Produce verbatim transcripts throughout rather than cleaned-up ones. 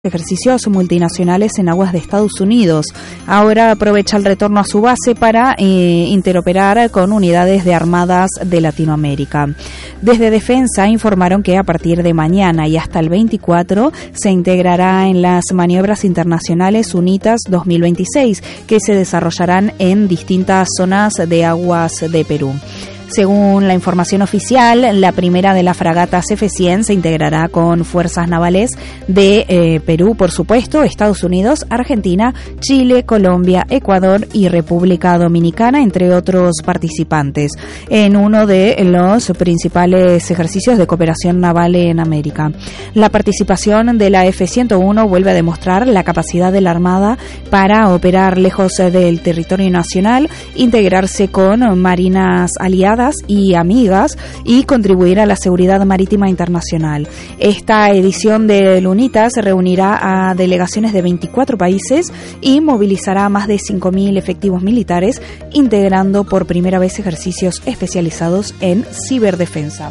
ejercicios multinacionales en aguas de Estados Unidos. Ahora aprovecha el retorno a su base para eh, interoperar con unidades de armadas de Latinoamérica. Desde Defensa informaron que a partir de mañana y hasta el veinticuatro se integrará en las maniobras internacionales UNITAS dos mil veintiséis, que se desarrollarán en distintas zonas de aguas de Perú. Según la información oficial, la primera de las fragatas F cien se integrará con fuerzas navales de eh, Perú, por supuesto, Estados Unidos, Argentina, Chile, Colombia, Ecuador y República Dominicana, entre otros participantes, en uno de los principales ejercicios de cooperación naval en América. La participación de la F ciento uno vuelve a demostrar la capacidad de la Armada para operar lejos del territorio nacional, integrarse con marinas aliadas y amigas y contribuir a la seguridad marítima internacional. Esta edición del UNITAS reunirá a delegaciones de veinticuatro países y movilizará a más de cinco mil efectivos militares, integrando por primera vez ejercicios especializados en ciberdefensa.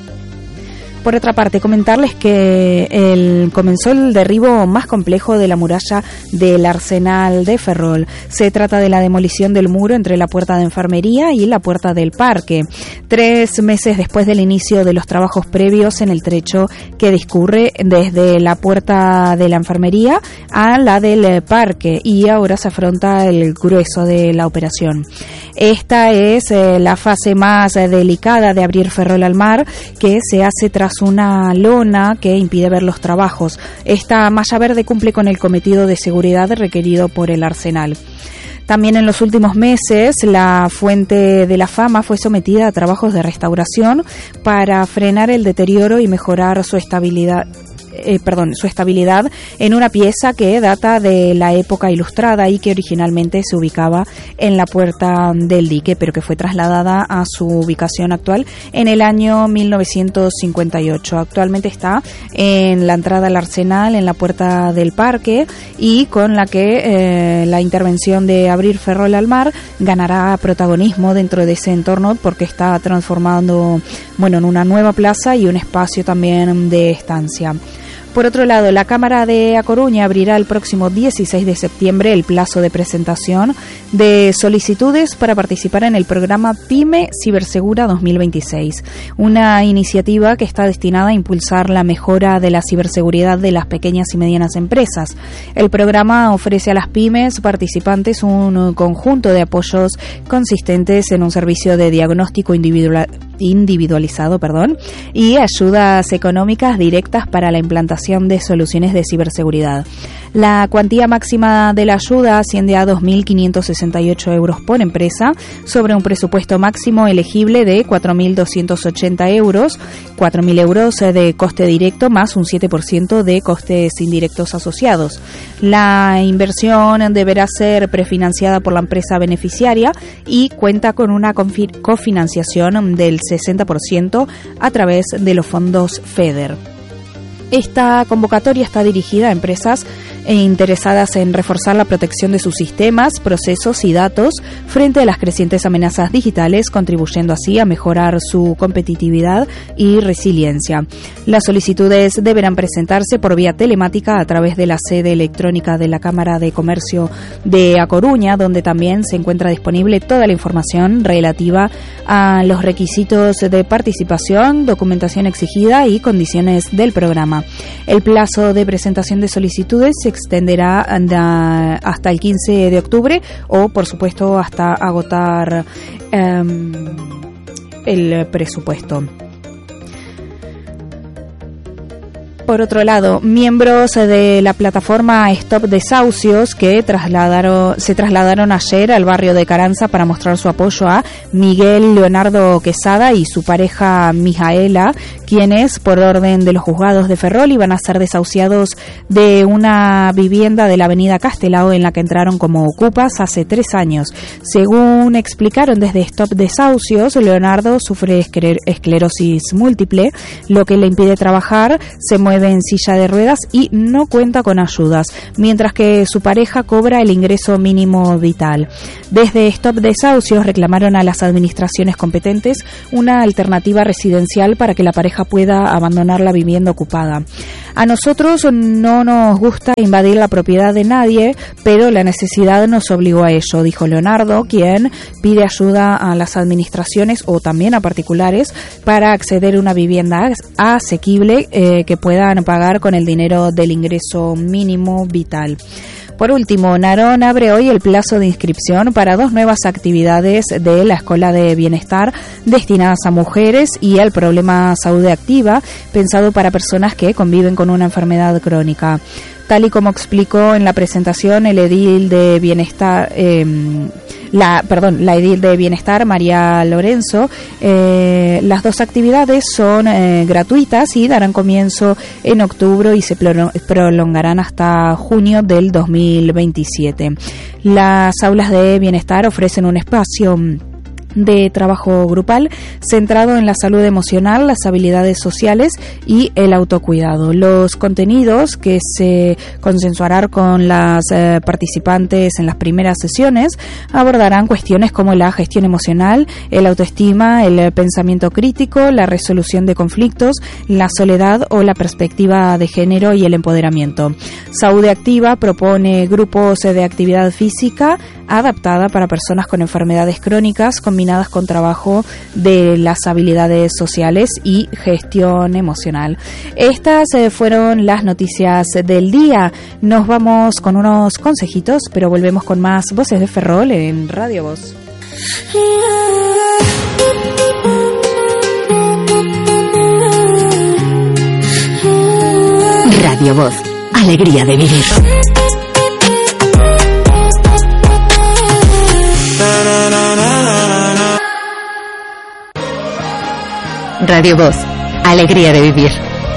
Por otra parte, comentarles que el, comenzó el derribo más complejo de la muralla del Arsenal de Ferrol. Se trata de la demolición del muro entre la puerta de enfermería y la puerta del parque, tres meses después del inicio de los trabajos previos en el trecho que discurre desde la puerta de la enfermería a la del parque, y ahora se afronta el grueso de la operación. Esta es eh, la fase más eh, delicada de abrir Ferrol al mar, que se hace tras una lona que impide ver los trabajos. Esta malla verde cumple con el cometido de seguridad requerido por el Arsenal. También en los últimos meses, la Fuente de la Fama fue sometida a trabajos de restauración para frenar el deterioro y mejorar su estabilidad. Eh, perdón, su estabilidad en una pieza que data de la época ilustrada y que originalmente se ubicaba en la puerta del dique, pero que fue trasladada a su ubicación actual en el año mil novecientos cincuenta y ocho. Actualmente está en la entrada al Arsenal, en la puerta del parque, y con la que eh, la intervención de abrir Ferrol al mar ganará protagonismo dentro de ese entorno, porque está transformando, bueno, en una nueva plaza y un espacio también de estancia. Por otro lado, la Cámara de A Coruña abrirá el próximo dieciséis de septiembre el plazo de presentación de solicitudes para participar en el programa PYME Cibersegura dos mil veintiséis, una iniciativa que está destinada a impulsar la mejora de la ciberseguridad de las pequeñas y medianas empresas. El programa ofrece a las pymes participantes un conjunto de apoyos consistentes en un servicio de diagnóstico individual, individualizado perdón, y ayudas económicas directas para la implantación de soluciones de ciberseguridad. La cuantía máxima de la ayuda asciende a dos mil quinientos sesenta y ocho euros por empresa, sobre un presupuesto máximo elegible de cuatro mil doscientos ochenta euros, cuatro mil euros de coste directo más un siete por ciento de costes indirectos asociados. La inversión deberá ser prefinanciada por la empresa beneficiaria y cuenta con una confi- cofinanciación del sesenta por ciento a través de los fondos FEDER. Esta convocatoria está dirigida a empresas interesadas en reforzar la protección de sus sistemas, procesos y datos frente a las crecientes amenazas digitales, contribuyendo así a mejorar su competitividad y resiliencia. Las solicitudes deberán presentarse por vía telemática a través de la sede electrónica de la Cámara de Comercio de A Coruña, donde también se encuentra disponible toda la información relativa a los requisitos de participación, documentación exigida y condiciones del programa. El plazo de presentación de solicitudes se extenderá hasta el quince de octubre o, por supuesto, hasta agotar um, el presupuesto. Por otro lado, miembros de la plataforma Stop Desahucios que trasladaron, se trasladaron ayer al barrio de Caranza para mostrar su apoyo a Miguel Leonardo Quesada y su pareja Mijaela, quienes, por orden de los juzgados de Ferrol, iban a ser desahuciados de una vivienda de la avenida Castelao en la que entraron como ocupas hace tres años. Según explicaron desde Stop Desahucios, Leonardo sufre escler- esclerosis múltiple, lo que le impide trabajar, se mueve en silla de ruedas y no cuenta con ayudas, mientras que su pareja cobra el ingreso mínimo vital. Desde Stop Desahucios reclamaron a las administraciones competentes una alternativa residencial para que la pareja pueda abandonar la vivienda ocupada. A nosotros no nos gusta invadir la propiedad de nadie, pero la necesidad nos obligó a ello, dijo Leonardo, quien pide ayuda a las administraciones o también a particulares para acceder a una vivienda asequible eh, que puedan pagar con el dinero del ingreso mínimo vital. Por último, Narón abre hoy el plazo de inscripción para dos nuevas actividades de la Escuela de Bienestar destinadas a mujeres y al problema salud activa, pensado para personas que conviven con una enfermedad crónica. Tal y como explicó en la presentación el edil de Bienestar, eh, la, perdón, la edil de Bienestar, María Lorenzo, eh, las dos actividades son eh, gratuitas y darán comienzo en octubre y se prolongarán hasta junio del dos mil veintisiete. Las aulas de Bienestar ofrecen un espacio de trabajo grupal centrado en la salud emocional, las habilidades sociales y el autocuidado. Los contenidos que se consensuarán con las eh, participantes en las primeras sesiones abordarán cuestiones como la gestión emocional, el autoestima, el pensamiento crítico, la resolución de conflictos, la soledad o la perspectiva de género y el empoderamiento. Salud Activa propone grupos de actividad física adaptada para personas con enfermedades crónicas combinadas con trabajo de las habilidades sociales y gestión emocional. Estas eh, fueron las noticias del día. Nos vamos con unos consejitos, pero volvemos con más Voces de Ferrol en Radio Voz. Radio Voz, alegría de vivir. Radio Voz, alegría de vivir.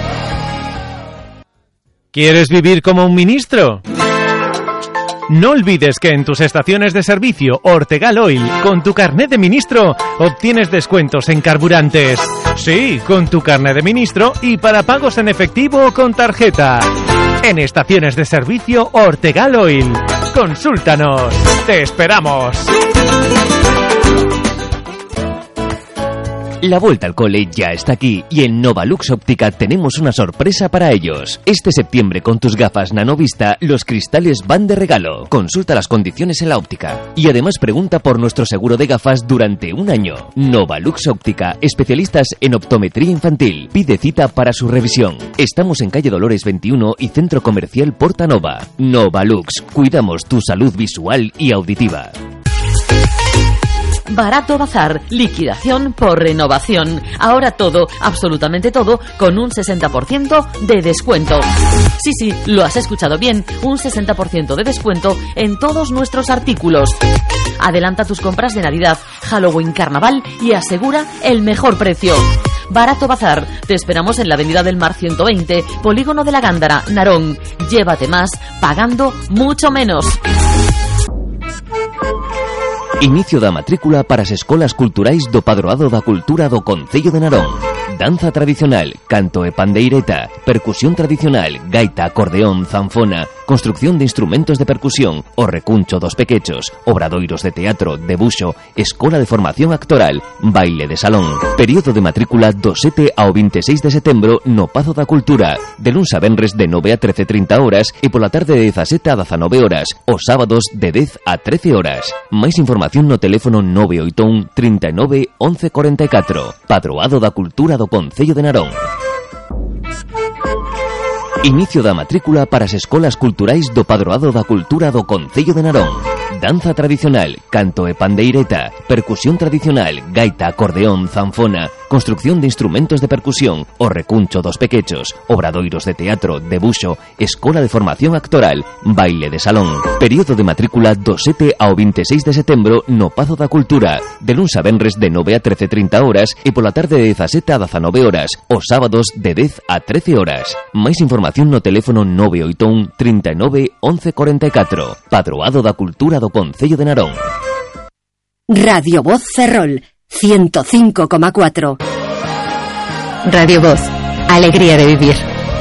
¿Quieres vivir como un ministro? No olvides que en tus estaciones de servicio Ortegal Oil, con tu carnet de ministro, obtienes descuentos en carburantes. Sí, con tu carnet de ministro y para pagos en efectivo o con tarjeta. En estaciones de servicio Ortegal Oil. Consúltanos. ¡Te esperamos! La vuelta al cole ya está aquí y en Novalux Óptica tenemos una sorpresa para ellos. Este septiembre con tus gafas Nanovista los cristales van de regalo. Consulta las condiciones en la óptica y además pregunta por nuestro seguro de gafas durante un año. Novalux Óptica, especialistas en optometría infantil. Pide cita para su revisión. Estamos en calle Dolores veintiuno y Centro Comercial Portanova. Novalux, cuidamos tu salud visual y auditiva. Barato Bazar, liquidación por renovación. Ahora todo, absolutamente todo, con un sesenta por ciento de descuento. Sí, sí, lo has escuchado bien, un sesenta por ciento de descuento en todos nuestros artículos. Adelanta tus compras de Navidad, Halloween, Carnaval y asegura el mejor precio. Barato Bazar, te esperamos en la Avenida del Mar ciento veinte, Polígono de la Gándara, Narón. Llévate más, pagando mucho menos. Inicio da matrícula para as escolas culturais do Padroado da Cultura do Concello de Narón. Danza tradicional, canto e pandeireta, percusión tradicional, gaita, acordeón, zanfona, construcción de instrumentos de percusión, o recuncho dos pequechos, obradoiros de teatro, debuxo, escola de formación actoral, baile de salón. Período de matrícula do sete ao veintiséis de setembro no Pazo da Cultura, de luns a venres de nove a trece e trinta horas e pola tarde de dezasete a dezanove horas, os sábados de dez a trece horas. Máis información no teléfono nove oito un, trinta e nove, once cuarenta e catro. Padroado da Cultura do Concello de Narón. Inicio da matrícula para as escolas culturais do Padroado da Cultura do Concello de Narón. Danza tradicional, canto e pandeireta, percusión tradicional, gaita, acordeón, zanfona, construcción de instrumentos de percusión, o recuncho dos pequechos, obradoiros de teatro, debuxo, escola de formación actoral, baile de salón. Período de matrícula do sete ao veintiséis de setembro no Pazo da Cultura, de luns a venres de nove a trece e trinta horas e pola tarde de dezasete a dezanove horas, os sábados de dez a trece horas. Máis información no teléfono nove oito un, trinta e nove, once cuarenta e catro. Padroado da Cultura do Concello de Narón. Radio Voz Ferrol, ciento cinco coma cuatro. Radio Voz, alegría de vivir.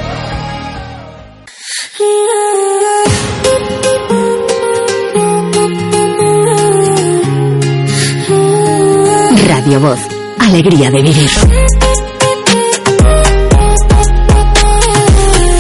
Radio Voz, alegría de vivir.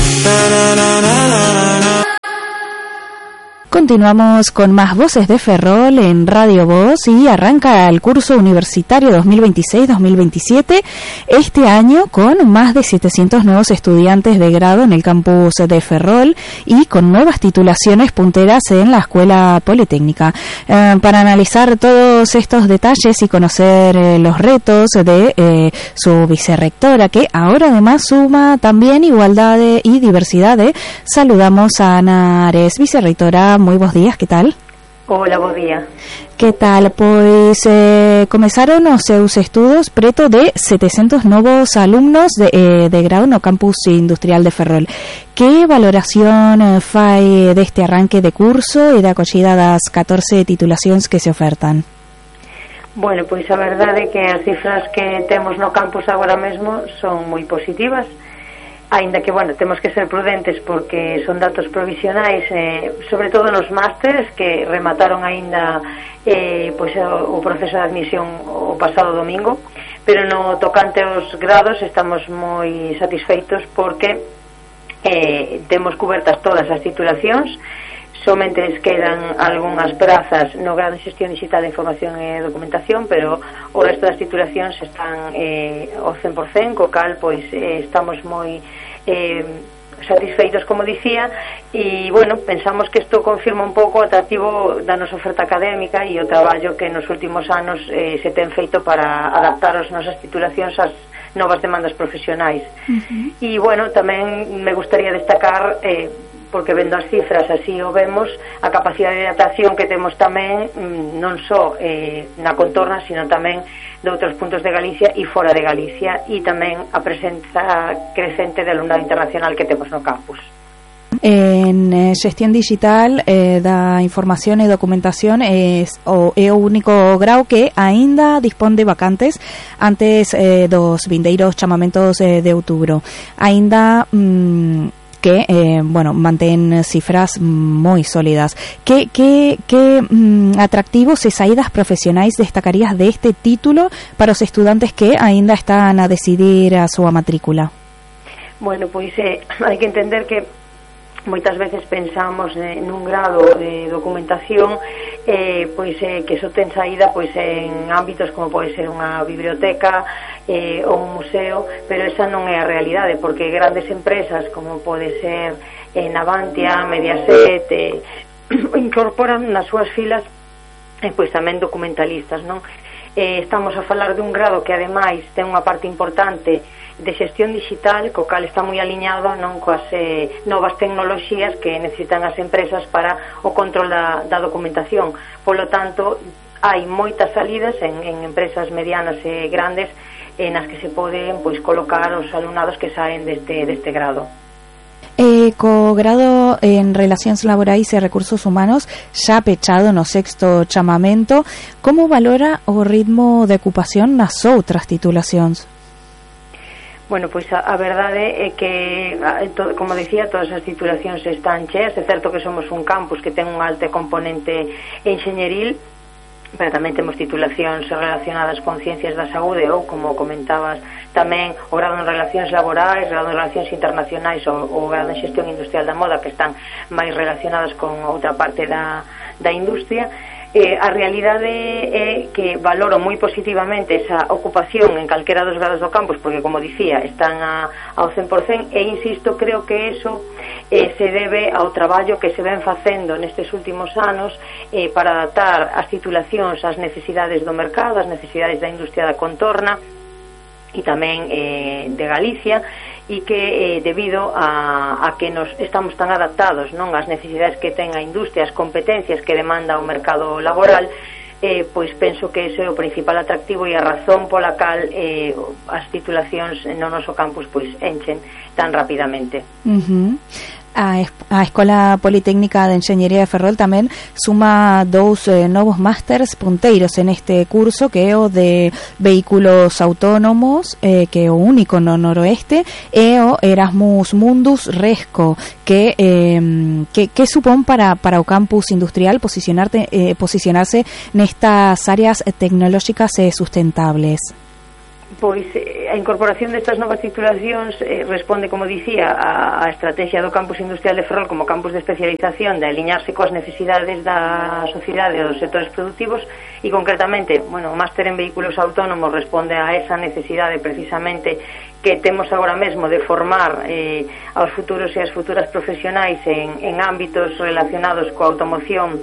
Continuamos con más voces de Ferrol en Radio Voz y arranca el curso universitario dos mil veintiséis dos mil veintisiete este año con más de setecientos nuevos estudiantes de grado en el campus de Ferrol y con nuevas titulaciones punteras en la Escuela Politécnica. Eh, para analizar todos estos detalles y conocer eh, los retos de eh, su vicerrectora, que ahora además suma también igualdad y diversidad, saludamos a Ana Ares, vicerrectora. Moi bons días, que tal? Hola, bom día. Que tal? Pois eh, comezaron os seus estudos preto de setecientos novos alumnos de, eh, de grado no campus industrial de Ferrol. Que valoración eh, fai deste arranque de curso e da acollida das catorce titulacións que se ofertan? Bueno, pois a verdade é que as cifras que temos no campus agora mesmo son moi positivas. Ainda que, bueno, temos que ser prudentes porque son datos provisionais, eh, sobre todo nos másteres que remataron aínda eh, pois, o, o proceso de admisión o pasado domingo, pero no tocante aos grados estamos moi satisfeitos porque eh, temos cubertas todas as titulacións. Somente les quedan algunhas prazas no grado de Xestión Digital de Información e Documentación, pero o resto das titulacións están eh, ao cen por cen, co cal pois eh, estamos moi eh, satisfeitos, como dicía, e bueno, pensamos que isto confirma un pouco o atractivo da nosa oferta académica e o traballo que nos últimos anos eh, se ten feito para adaptar as nosas titulacións ás novas demandas profesionais. Uh-huh. E bueno, tamén me gustaría destacar eh, porque vendo as cifras así o vemos, a capacidade de adaptación que temos tamén non só eh, na contorna, sino tamén de outros puntos de Galicia e fora de Galicia, e tamén a presenza crecente de alumnado internacional que temos no campus. En eh, xestión digital eh, da información e documentación é o, é o único grau que aínda dispón de vacantes antes eh, dos vindeiros chamamentos eh, de outubro. Aínda mm, que, eh, bueno, mantén cifras moi sólidas. Que, que, que mm, atractivos e saídas profesionais destacarías deste título para os estudantes que aínda están a decidir a súa matrícula? Bueno, pois eh, hai que entender que moitas veces pensamos eh, nun grado de documentación eh, pois eh, que iso ten saída pois en ámbitos como pode ser unha biblioteca eh, ou un museo, pero esa non é a realidade, porque grandes empresas como pode ser eh, Navantia, Mediaset eh, incorporan nas súas filas eh, pois tamén documentalistas, non? Eh, estamos a falar dun grado que ademais ten unha parte importante de xestión digital, co cal está moi aliñado non coas eh, novas tecnoloxías que necesitan as empresas para o control da, da documentación. Polo tanto, hai moitas salidas en, en empresas medianas e grandes eh, nas que se poden pois colocar os alumnados que saen deste, deste grado. Eh, co grado en Relacións Laborais e Recursos Humanos xa pechado no sexto chamamento, como valora o ritmo de ocupación nas outras titulacións? Bueno, pois a, a verdade é que, to, como decía, todas as titulacións están cheas. É certo que somos un campus que ten un alto componente enxeñeril, pero tamén temos titulacións relacionadas con ciencias da saúde ou, como comentabas, tamén o grado en relacións laborais, o grado en relacións internacionais ou o grado en xestión industrial da moda, que están máis relacionadas con outra parte da, da industria. Eh, a realidade é que valoro moi positivamente esa ocupación en calquera dos grados do campus, porque, como dicía, están a, ao cen por cen, e insisto, creo que eso eh, se debe ao traballo que se ven facendo nestes últimos anos eh, para adaptar as titulacións ás necesidades do mercado, ás necesidades da industria da contorna e tamén eh, de Galicia, e que eh, debido a, a que nos estamos tan adaptados non ás necesidades que ten a industria, as competencias que demanda o mercado laboral, eh, pois penso que ese é o principal atractivo e a razón pola cal eh, as titulacións no noso campus pois enchen tan rapidamente. Uh-huh. A, a Escola Politécnica de Enxeñería de Ferrol tamén suma dous eh, novos másters punteiros en este curso, que é o de vehículos autónomos, eh, que é o único no noroeste, e o Erasmus Mundus Resco, que eh, que, que supón para, para o campus industrial posicionarte, eh, posicionarse nestas áreas tecnolóxicas e sustentables. Pois a incorporación destas novas titulacións eh, responde, como dicía, a, a estrategia do campus industrial de Ferrol como campus de especialización, de aliñarse coas necesidades da sociedade e dos sectores productivos, e concretamente, bueno, o máster en vehículos autónomos responde a esa necesidade precisamente que temos agora mesmo de formar eh, aos futuros e as futuras profesionais en, en ámbitos relacionados coa automoción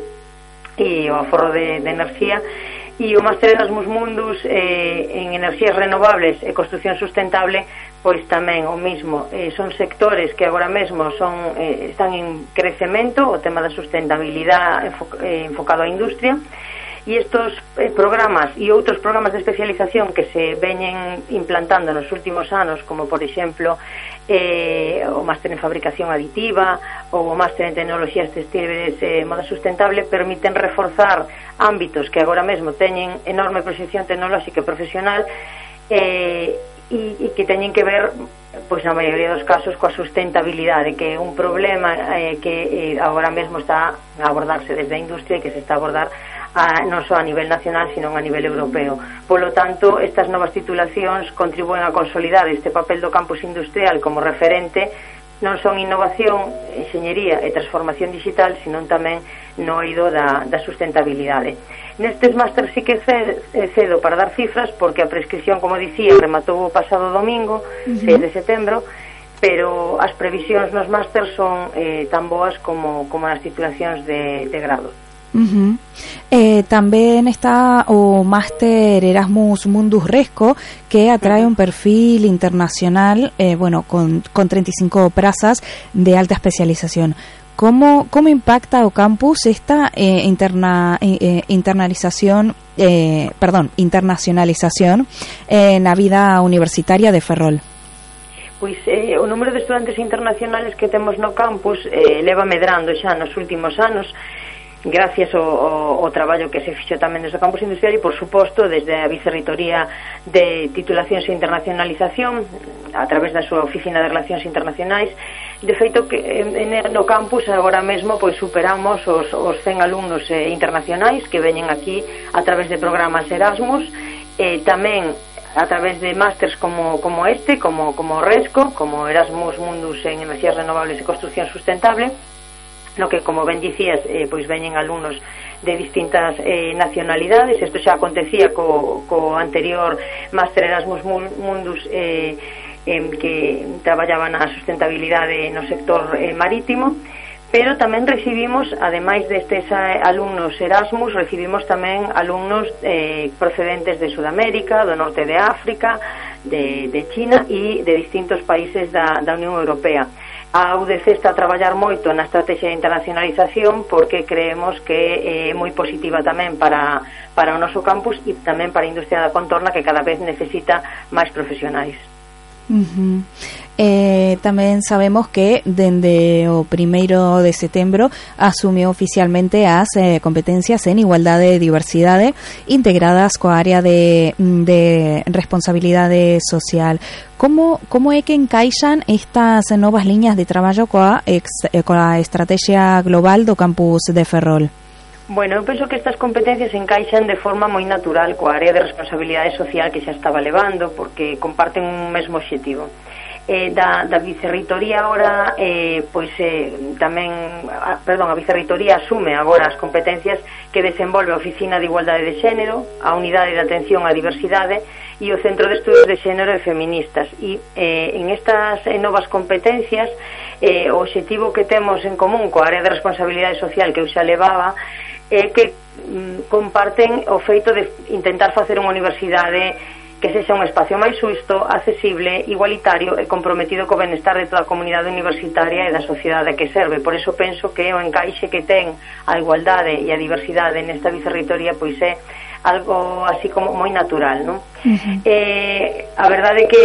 e o aforro de, de enerxía. E o máster Erasmus Mundus eh, en enerxías renovables e construción sustentable, pois tamén o mismo, eh, son sectores que agora mesmo son eh, están en crecemento, o tema da sustentabilidade enfo, eh, enfocado á industria, e estos eh, programas e outros programas de especialización que se veñen implantando nos últimos anos, como por exemplo eh, o máster en fabricación aditiva ou o máster en tecnoloxías textiles e eh, moda sustentable, permiten reforzar ámbitos que agora mesmo teñen enorme proxección tecnolóxica e profesional eh, e, e que teñen que ver, pois na maioría dos casos, coa sustentabilidade, que é un problema eh, que eh, agora mesmo está a abordarse desde a industria e que se está a abordar a, non só a nivel nacional, sino a nivel europeo. Polo tanto, estas novas titulacións contribúen a consolidar este papel do campus industrial como referente non son innovación, enxeñería e transformación digital, senón tamén no eido da, da sustentabilidade. Nestes máster sí que cedo para dar cifras, porque a prescripción, como dicía, rematou o pasado domingo, uh-huh. seis de setembro, pero as previsións nos máster son eh, tan boas como, como nas titulacións de, de grado. Uh-huh. Eh, tamén está o máster Erasmus Mundus Resco, que atrae un perfil internacional, eh, bueno, con, con treinta y cinco plazas de alta especialización. ¿Cómo, cómo impacta o campus esta eh, interna, eh, internalización, eh, perdón, internacionalización eh, na vida universitaria de Ferrol? Pois eh, o número de estudantes internacionales que temos no campus eh, leva medrando xa nos últimos anos, gracias ao, ao, ao traballo que se fixo tamén desde o campus industrial e, por suposto, desde a Vicerreitoría de Titulacións e Internacionalización, a través da súa Oficina de Relacións Internacionais. De feito, que en, no campus agora mesmo pois superamos os, os cen alumnos eh, internacionais que veñen aquí a través de programas Erasmus, e tamén a través de másters como, como este, como, como Resco, como Erasmus Mundus en Enerxías Renovables e Construción Sustentable, no que, como ben dicías, eh, pois veñen alumnos de distintas eh, nacionalidades. Isto xa acontecía co, co anterior máster Erasmus Mundus eh, eh, que traballaba na sustentabilidade no sector eh, marítimo, pero tamén recibimos, ademais destes alumnos Erasmus, recibimos tamén alumnos eh, procedentes de Sudamérica, do norte de África, de, de China e de distintos países da, da Unión Europea. A U D C está a traballar moito na estrategia de internacionalización, porque creemos que é moi positiva tamén para, para o noso campus e tamén para a industria da contorna, que cada vez necesita máis profesionais. Uh-huh. Eh, tamén sabemos que dende o primeiro de setembro asumiu oficialmente as eh, competencias en igualdade e diversidade integradas coa área de, de responsabilidade social. Como, como é que encaixan estas novas liñas de traballo coa, ex, coa estrategia global do campus de Ferrol? Bueno, eu penso que estas competencias encaixan de forma moi natural coa área de responsabilidade social que xa estaba levando, porque comparten un mesmo obxectivo. Eh, da, da Vicerreitoría agora eh, pois eh, tamén a, perdón, a Vicerreitoría asume agora as competencias que desenvolve a Oficina de Igualdade de Xénero, a Unidade de Atención á Diversidade e o Centro de Estudos de Xénero e Feministas. E eh, en estas eh, novas competencias eh, o obxectivo que temos en común coa área de responsabilidade social que eu xa levaba é que mm, comparten o feito de intentar facer unha universidade que sexa un espacio máis xusto, accesible, igualitario e comprometido co benestar de toda a comunidade universitaria e da sociedade que serve. Por eso penso que o encaixe que ten a igualdade e a diversidade nesta Vicerreitoría pois é algo así como moi natural, non? Uh-huh. Eh, a verdade é que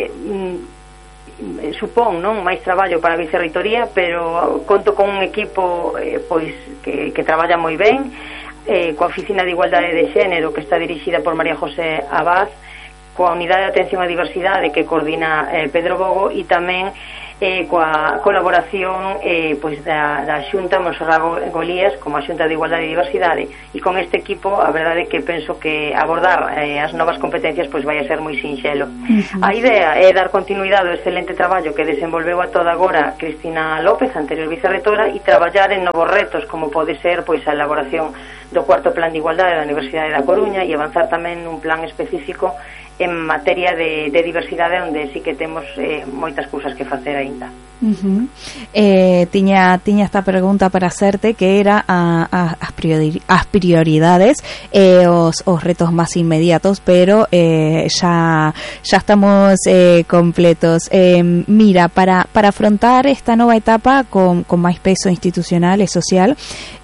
mm, supón, non, máis traballo para a Vicerreitoría, pero conto con un equipo eh, pois que, que traballa moi ben, eh, coa Oficina de Igualdade de Xénero que está dirixida por María José Abad, coa Unidade de Atención á Diversidade que coordina eh, Pedro Bogo, e tamén eh, coa colaboración eh, pois da, da Xunta Monserrat Golías como a Xunta de Igualdade e Diversidade, e con este equipo a verdade é que penso que abordar eh, as novas competencias pois vai a ser moi sinxelo. Uh-huh. A idea é dar continuidade ao excelente traballo que desenvolveu a toda agora Cristina López, anterior vicerreitora, e traballar en novos retos como pode ser pois a elaboración do cuarto plan de igualdade da Universidade da Coruña e avanzar tamén nun plan específico en materia de, de diversidade onde sí que temos eh, moitas cousas que facer aínda. Uh-huh. eh, tiña, tiña esta pregunta para hacerte, que era a, a, as, priori, as prioridades e eh, os, os retos máis inmediatos, pero eh, xa, xa estamos eh, completos. Eh, mira, para, para afrontar esta nova etapa con, con máis peso institucional e social,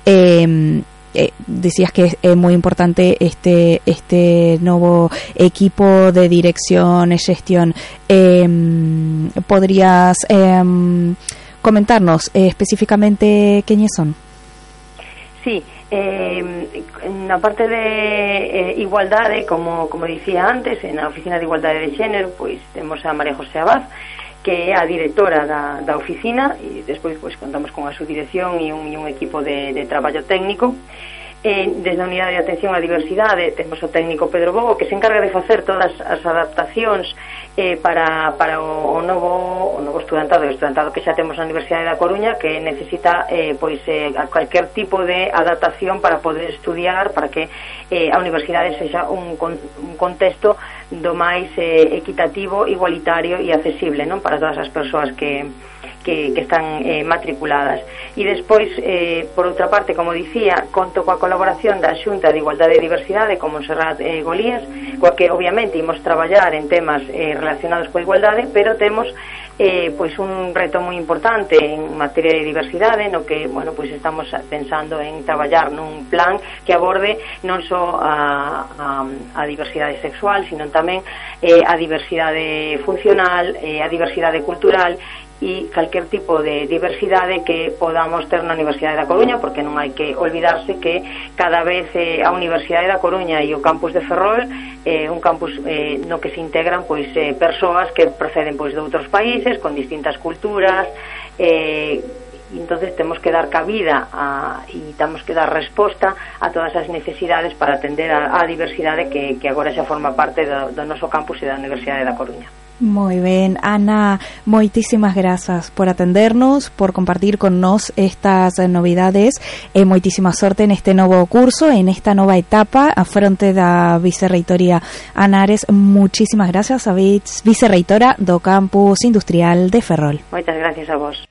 eh, Eh, decías que es eh, muy importante este este nuevo equipo de dirección y gestión. Eh, ¿Podrías eh, comentarnos eh, específicamente quiénes son? Sí, eh, na parte de eh, igualdade, como, como dicía antes, na Oficina de Igualdade de Xénero, pois temos a María José Abad, que é a directora da, da oficina, e despois pois, contamos con a súa dirección e un, e un equipo de, de traballo técnico. Eh, desde a Unidade de Atención á Diversidade temos o técnico Pedro Bogo, que se encarga de facer todas as adaptacións eh, para, para o, o, novo, o novo estudantado, o estudantado que xa temos na Universidade da Coruña, que necesita eh, pois eh, cualquier tipo de adaptación para poder estudiar, para que eh, a universidade sexa un, un contexto do máis eh, equitativo, igualitario e accesible, non, para todas as persoas que que, que están eh, matriculadas. E despois, eh, por outra parte, como dicía, conto coa colaboración da Xunta de Igualdade e Diversidade con Monserrat eh, Golías, coa que obviamente imos traballar en temas eh, relacionados coa igualdade, pero temos eh, pois un reto moi importante en materia de diversidade, no que, bueno, pois estamos pensando en traballar nun plan que aborde non só a, a, a diversidade sexual, sino tamén eh, a diversidade funcional, eh, a diversidade cultural e calquer tipo de diversidade que podamos ter na Universidade da Coruña, porque non hai que olvidarse que cada vez eh, a Universidade da Coruña e o campus de Ferrol é eh, un campus eh, no que se integran pois eh, persoas que proceden pois de outros países con distintas culturas, eh, entonces temos que dar cabida a, e temos que dar resposta a todas as necesidades para atender a, a diversidade que, que agora xa forma parte do, do noso campus e da Universidade da Coruña. Muy bien, Ana, moitísimas grazas por atendernos, por compartir con nos estas novidades e moitísima sorte en este novo curso, en esta nova etapa a fronte da Vicerreitoría. Ana Ares, muchísimas gracias, a Vicerreitora do Campus Industrial de Ferrol. Moitas gracias a vos.